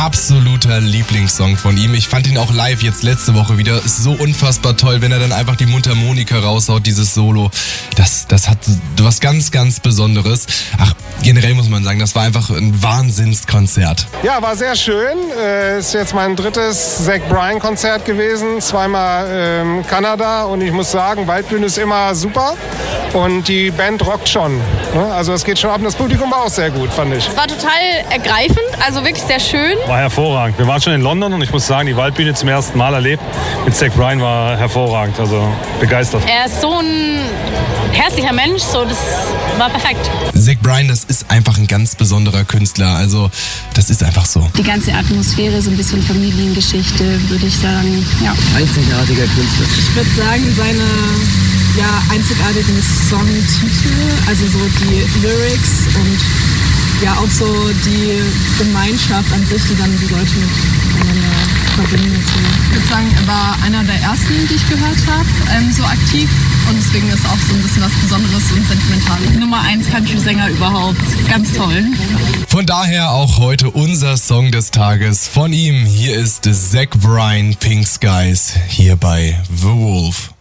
absoluter Lieblingssong von ihm. Ich fand ihn auch live jetzt letzte Woche wieder so unfassbar toll, wenn er dann einfach die Mundharmonika raushaut, dieses Solo. Das hat was ganz, ganz Besonderes. Ach, generell muss man sagen, das war einfach ein Wahnsinnskonzert. Ja, war sehr schön. Ist jetzt mein drittes Zach Bryan-Konzert gewesen. Zweimal Kanada und ich muss sagen, Waldbühne ist immer super und die Band rockt schon. Also es geht schon ab und das Publikum war auch sehr gut, fand ich. War total ergreifend, also wirklich sehr schön. War hervorragend. Wir waren schon in London und ich muss sagen, die Waldbühne zum ersten Mal erlebt mit Zach Bryan war hervorragend, also begeistert. Er ist so ein herzlicher Mensch, so das war perfekt. Zach Bryan, das ist einfach ein ganz besonderer Künstler, also das ist einfach so. Die ganze Atmosphäre, so ein bisschen Familiengeschichte, würde ich sagen, ja. Einzigartiger Künstler. Ich würde sagen, seine einzigartigen Songtitel, also so die Lyrics und ja auch so die Gemeinschaft an sich, die dann die Leute miteinander verbinden. Ich würde sagen, er war einer der ersten, die ich gehört habe, so aktiv. Und deswegen ist auch so ein bisschen was Besonderes und Sentimentales. Nummer 1 Country-Sänger überhaupt. Ganz toll. Von daher auch heute unser Song des Tages von ihm. Hier ist Zach Bryan, Pink Skies, hier bei The Wolf.